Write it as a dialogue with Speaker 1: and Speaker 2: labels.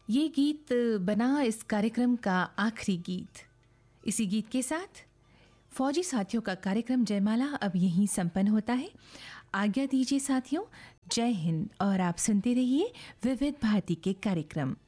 Speaker 1: ये गीत बना इस कार्यक्रम का आखिरी गीत। इसी गीत के साथ फौजी साथियों का कार्यक्रम जयमाला अब यहीं संपन्न होता है। आज्ञा दीजिए साथियों, जय हिंद। और आप सुनते रहिए विविध भारती के कार्यक्रम।